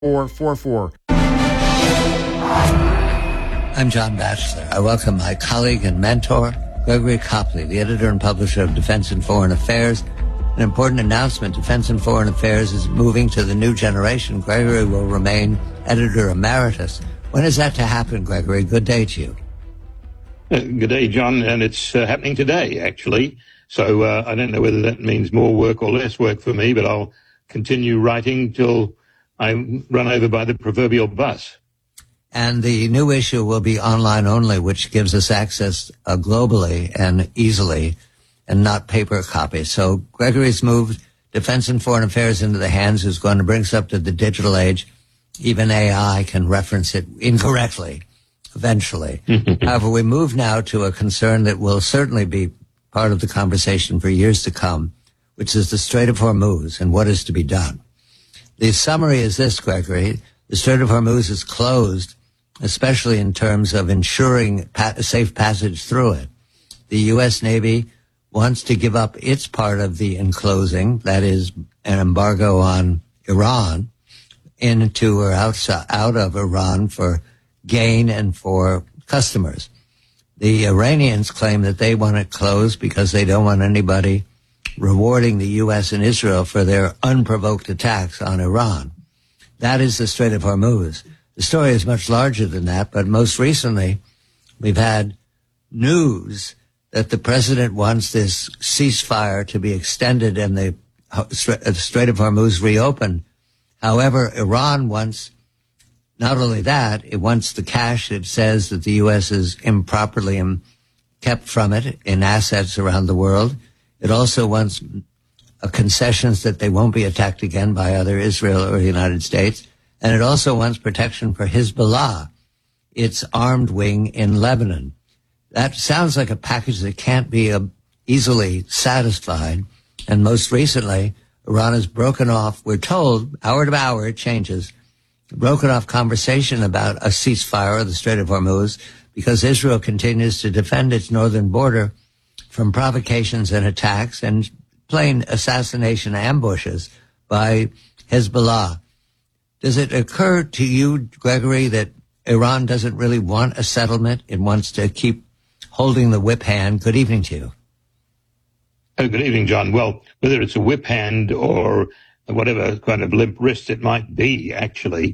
444. I'm John Batchelor. I welcome my colleague and mentor, Gregory Copley, the editor and publisher of Defense and Foreign Affairs. An important announcement, Defense and Foreign Affairs is moving to the new generation. Gregory will remain editor emeritus. When is that to happen, Gregory? Good day to you. Good day, John, and it's happening today, actually. So I don't know whether that means more work or less work for me, but I'll continue writing till I'm run over by the proverbial bus. And the new issue will be online only, which gives us access globally and easily, and not paper copies. So Gregory's moved Defense and Foreign Affairs into the hands who's going to bring us up to the digital age. Even AI can reference it incorrectly, eventually. However, we move now to a concern that will certainly be part of the conversation for years to come, which is the Strait of Hormuz and what is to be done. The summary is this, Gregory. The Strait of Hormuz is closed, especially in terms of ensuring safe passage through it. The U.S. Navy wants to give up its part of the enclosing, that is an embargo on Iran, into or out of Iran for gain and for customers. The Iranians claim that they want it closed because they don't want anybody rewarding the U.S. and Israel for their unprovoked attacks on Iran. That is the Strait of Hormuz. The story is much larger than that, but most recently we've had news that the president wants this ceasefire to be extended and the Strait of Hormuz reopened. However, Iran wants not only that, it wants the cash it says that the U.S. has improperly kept from it in assets around the world. It also wants concessions that they won't be attacked again by either Israel or the United States. And it also wants protection for Hezbollah, its armed wing in Lebanon. That sounds like a package that can't be easily satisfied. And most recently, Iran has broken off, we're told, hour to hour it changes, broken off conversation about a ceasefire of the Strait of Hormuz because Israel continues to defend its northern border from provocations and attacks and plain assassination ambushes by Hezbollah. Does it occur to you, Gregory, that Iran doesn't really want a settlement? It wants to keep holding the whip hand. Good evening to you. Oh, good evening, John. Well, whether it's a whip hand or whatever kind of limp wrist it might be, actually,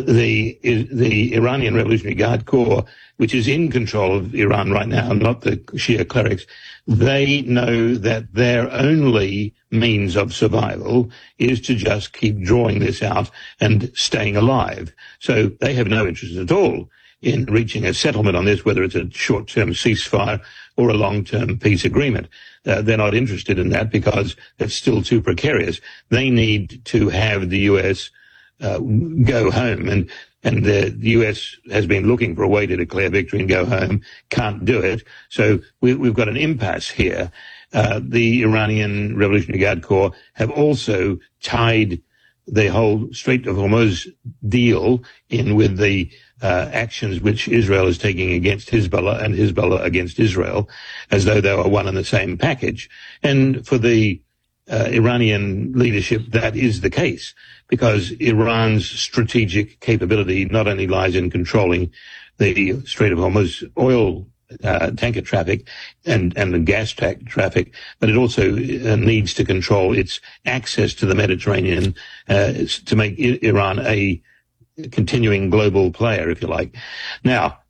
the Iranian Revolutionary Guard Corps, which is in control of Iran right now, not the Shia clerics, they know that their only means of survival is to just keep drawing this out and staying alive. So they have no interest at all in reaching a settlement on this, whether it's a short-term ceasefire or a long-term peace agreement. They're not interested in that because it's still too precarious. They need to have the U.S. Go home, and the U.S. has been looking for a way to declare victory and go home, can't do it. So we've got an impasse here. The Iranian Revolutionary Guard Corps have also tied the whole Strait of Hormuz deal in with the actions which Israel is taking against Hezbollah and Hezbollah against Israel, as though they were one and the same package. And for the Iranian leadership, that is the case, because Iran's strategic capability not only lies in controlling the Strait of Hormuz oil tanker traffic and the gas traffic, but it also needs to control its access to the Mediterranean to make Iran a continuing global player, if you like. Now,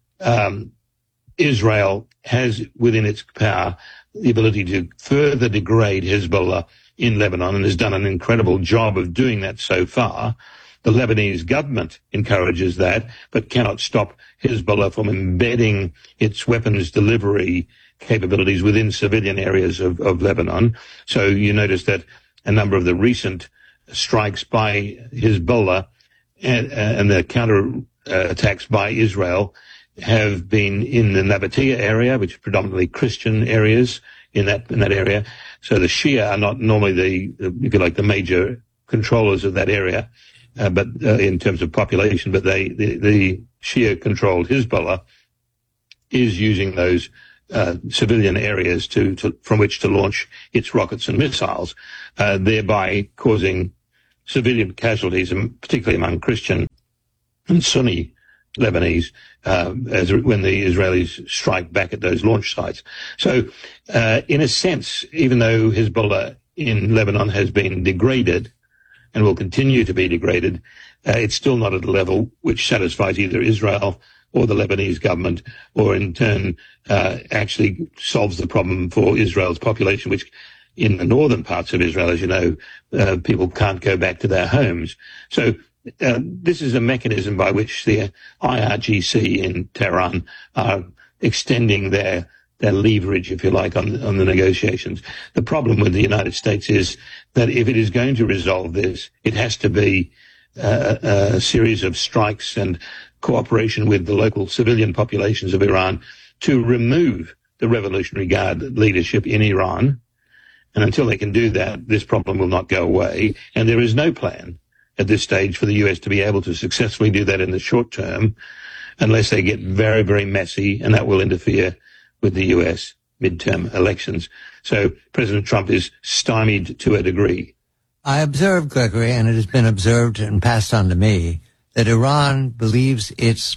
Israel has within its power the ability to further degrade Hezbollah in Lebanon and has done an incredible job of doing that so far. The Lebanese government encourages that, but cannot stop Hezbollah from embedding its weapons delivery capabilities within civilian areas of Lebanon. So you notice that a number of the recent strikes by Hezbollah and the counter attacks by Israel have been in the Nabatea area, which is predominantly Christian areas in that area. So the Shia are not normally the if you like, the major controllers of that area, but in terms of population, but the Shia controlled Hezbollah is using those civilian areas from which to launch its rockets and missiles, thereby causing civilian casualties, and particularly among Christian and Sunni Lebanese, when the Israelis strike back at those launch sites. So, in a sense, even though Hezbollah in Lebanon has been degraded and will continue to be degraded, it's still not at a level which satisfies either Israel or the Lebanese government, or in turn actually solves the problem for Israel's population, which in the northern parts of Israel, as you know, people can't go back to their homes. So this is a mechanism by which the IRGC in Tehran are extending their leverage, if you like, on the negotiations. The problem with the United States is that if it is going to resolve this, it has to be a series of strikes and cooperation with the local civilian populations of Iran to remove the Revolutionary Guard leadership in Iran. And until they can do that, this problem will not go away. And there is no plan at this stage for the US to be able to successfully do that in the short term, unless they get very, very messy, and that will interfere with the US midterm elections. So President Trump is stymied to a degree. I observed, Gregory, and it has been observed and passed on to me, that Iran believes its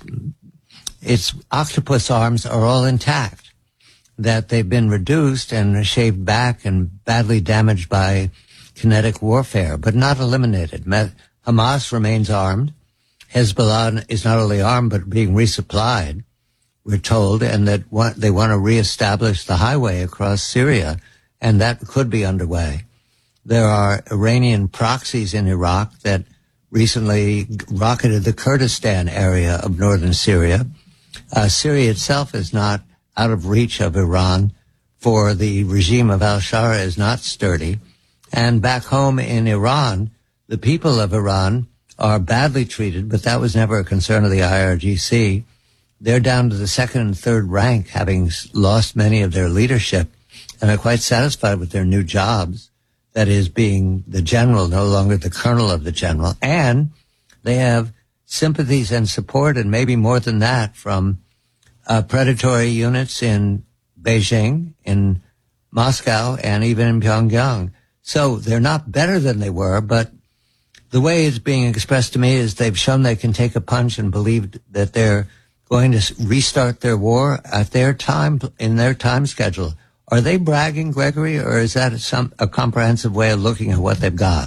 octopus arms are all intact, that they've been reduced and shaved back and badly damaged by kinetic warfare, but not eliminated. Hamas remains armed. Hezbollah is not only armed, but being resupplied, we're told, and that they want to reestablish the highway across Syria, and that could be underway. There are Iranian proxies in Iraq that recently rocketed the Kurdistan area of northern Syria. Syria itself is not out of reach of Iran, for the regime of al-Shara is not sturdy. And back home in Iran, the people of Iran are badly treated, but that was never a concern of the IRGC. They're down to the second and third rank, having lost many of their leadership, and are quite satisfied with their new jobs. That is, being the general, no longer the colonel of the general. And they have sympathies and support, and maybe more than that, from predatory units in Beijing, in Moscow, and even in Pyongyang. So they're not better than they were, but the way it's being expressed to me is they've shown they can take a punch and believe that they're going to restart their war at their time, in their time schedule. Are they bragging, Gregory, or is that a comprehensive way of looking at what they've got?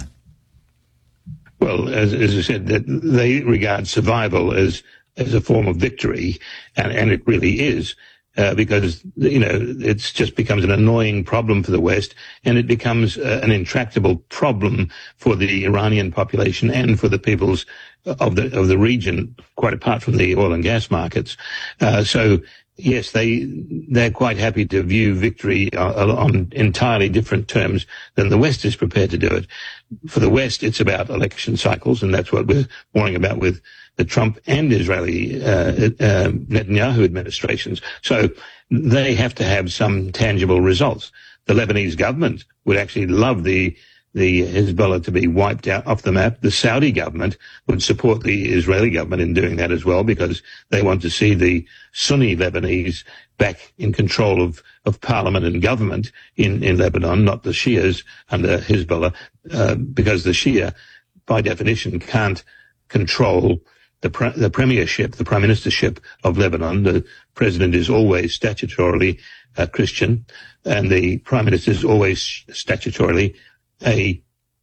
Well, as I said, that they regard survival as a form of victory, and it really is, because, you know, it just becomes an annoying problem for the West, and it becomes an intractable problem for the Iranian population and for the peoples of the region, quite apart from the oil and gas markets. So yes, they're quite happy to view victory on entirely different terms than the West is prepared to do it. For the West, it's about election cycles, and that's what we're warning about with the Trump and Israeli Netanyahu administrations. So they have to have some tangible results. The Lebanese government would actually love the Hezbollah to be wiped out off the map. The Saudi government would support the Israeli government in doing that as well, because they want to see the Sunni Lebanese back in control of parliament and government in Lebanon, not the Shias under Hezbollah, because the Shia, by definition, can't control the premiership, the prime ministership of Lebanon. The president is always statutorily Christian, and the prime minister is always statutorily a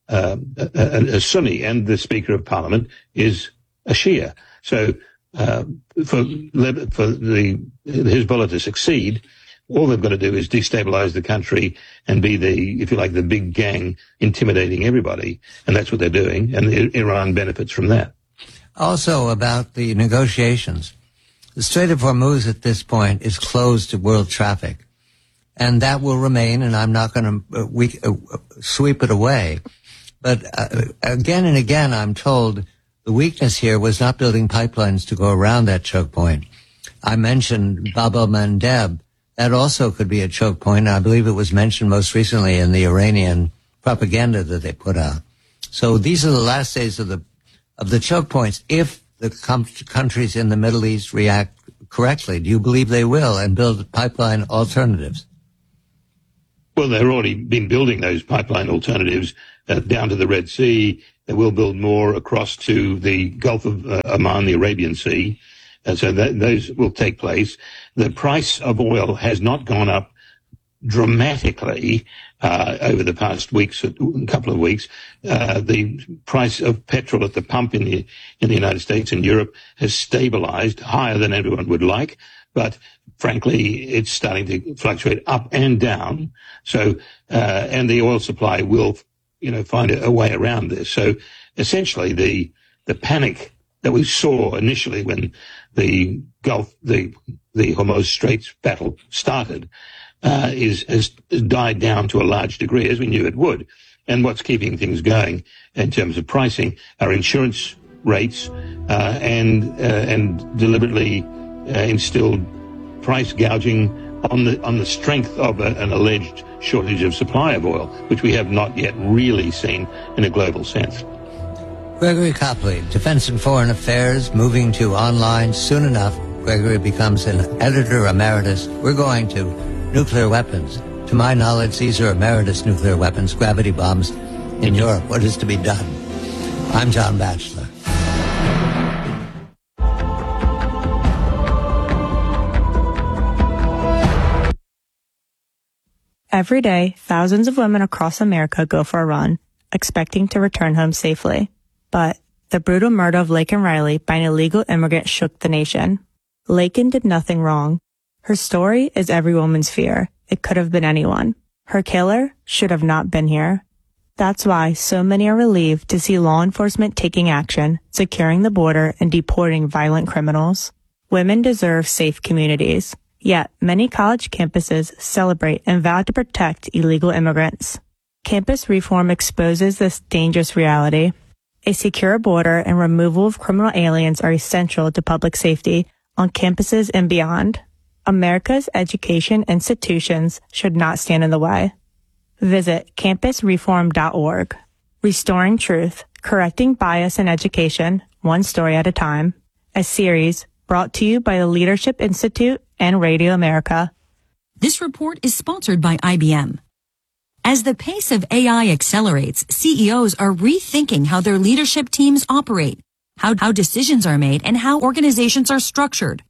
Sunni, and the Speaker of Parliament is a Shia. So for the Hezbollah to succeed, all they've got to do is destabilize the country and be if you like, the big gang intimidating everybody, and that's what they're doing, and Iran benefits from that. Also about the negotiations, the Strait of Hormuz at this point is closed to world traffic. And that will remain, and I'm not going to sweep it away. But again and again, I'm told the weakness here was not building pipelines to go around that choke point. I mentioned Bab el-Mandeb. That also could be a choke point. I believe it was mentioned most recently in the Iranian propaganda that they put out. So these are the last days of the choke points. If the countries in the Middle East react correctly, do you believe they will and build pipeline alternatives? Well, they've already been building those pipeline alternatives down to the Red Sea They will build more across to the Gulf of Oman, the Arabian Sea. So those will take place. The price of oil has not gone up dramatically over the past couple of weeks. The price of petrol at the pump in the United States and Europe has stabilized, higher than everyone would like, but frankly, it's starting to fluctuate up and down. So, and the oil supply will, find a way around this. So, essentially, the panic that we saw initially when the Hormuz Straits battle started has died down to a large degree, as we knew it would. And what's keeping things going in terms of pricing are insurance rates and deliberately instilled price gouging on the strength of an alleged shortage of supply of oil, which we have not yet really seen in a global sense. Gregory Copley, Defense and Foreign Affairs, moving to online soon enough. Gregory becomes an editor emeritus. We're going to nuclear weapons. To my knowledge, these are emeritus nuclear weapons, gravity bombs in Europe. What is to be done? I'm John Batchelor. Every day, thousands of women across America go for a run, expecting to return home safely. But the brutal murder of Laken Riley by an illegal immigrant shook the nation. Laken did nothing wrong. Her story is every woman's fear. It could have been anyone. Her killer should have not been here. That's why so many are relieved to see law enforcement taking action, securing the border, and deporting violent criminals. Women deserve safe communities. Yet, many college campuses celebrate and vow to protect illegal immigrants. Campus reform exposes this dangerous reality. A secure border and removal of criminal aliens are essential to public safety on campuses and beyond. America's education institutions should not stand in the way. Visit campusreform.org. Restoring Truth, Correcting Bias in Education, One Story at a Time. A series brought to you by the Leadership Institute and Radio America. This report is sponsored by IBM. As the pace of AI accelerates, CEOs are rethinking how their leadership teams operate, how decisions are made, and how organizations are structured.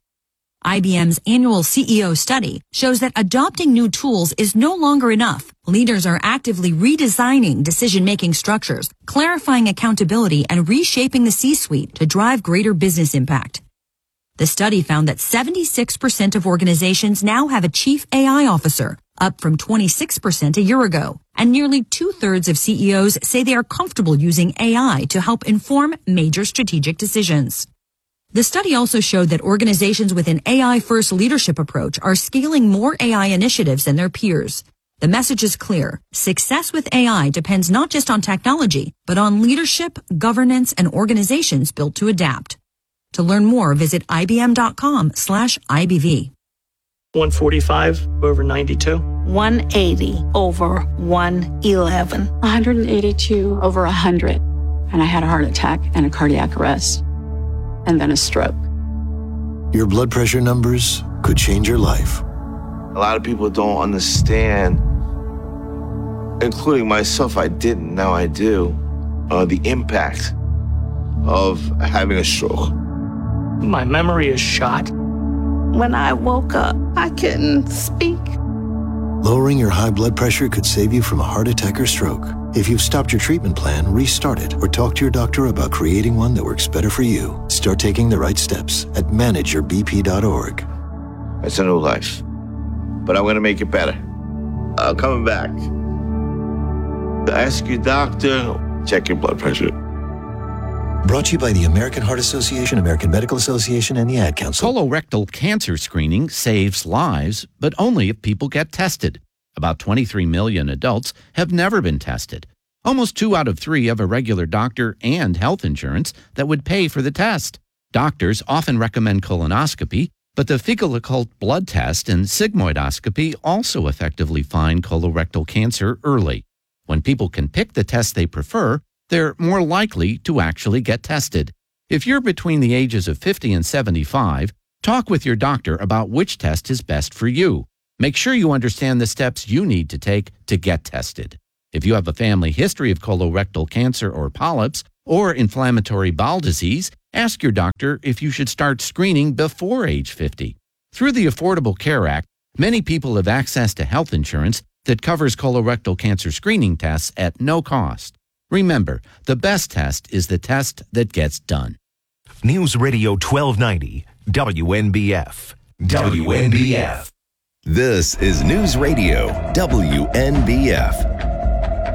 IBM's annual CEO study shows that adopting new tools is no longer enough. Leaders are actively redesigning decision-making structures, clarifying accountability, and reshaping the C-suite to drive greater business impact. The study found that 76% of organizations now have a chief AI officer, up from 26% a year ago. And nearly 2/3 of CEOs say they are comfortable using AI to help inform major strategic decisions. The study also showed that organizations with an AI-first leadership approach are scaling more AI initiatives than their peers. The message is clear. Success with AI depends not just on technology, but on leadership, governance, and organizations built to adapt. To learn more, visit ibm.com/IBV. 145 over 92. 180 over 111. 182 over 100. And I had a heart attack and a cardiac arrest. And then a stroke. Your blood pressure numbers could change your life. A lot of people don't understand, including myself, I didn't, now I do, the impact of having a stroke. My memory is shot. When I woke up, I couldn't speak. Lowering your high blood pressure could save you from a heart attack or stroke. If you've stopped your treatment plan, restart it or talk to your doctor about creating one that works better for you. Start taking the right steps at manageyourbp.org. It's a new life, but I'm going to make it better. I'm coming back. Ask your doctor, check your blood pressure. Brought to you by the American Heart Association, American Medical Association, and the Ad Council. Colorectal cancer screening saves lives, but only if people get tested. About 23 million adults have never been tested. Almost 2 out of 3 have a regular doctor and health insurance that would pay for the test. Doctors often recommend colonoscopy, but the fecal occult blood test and sigmoidoscopy also effectively find colorectal cancer early. When people can pick the test they prefer, they're more likely to actually get tested. If you're between the ages of 50 and 75, talk with your doctor about which test is best for you. Make sure you understand the steps you need to take to get tested. If you have a family history of colorectal cancer or polyps or inflammatory bowel disease, ask your doctor if you should start screening before age 50. Through the Affordable Care Act, many people have access to health insurance that covers colorectal cancer screening tests at no cost. Remember, the best test is the test that gets done. News Radio 1290, WNBF. WNBF. This is News Radio WNBF.